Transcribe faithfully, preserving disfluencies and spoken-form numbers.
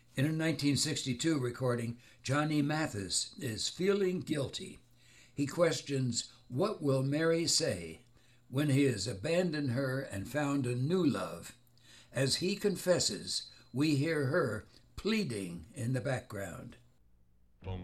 In a nineteen sixty-two recording, Johnny Mathis is feeling guilty. He questions, what will Mary say when he has abandoned her and found a new love? As he confesses, we hear her pleading in the background.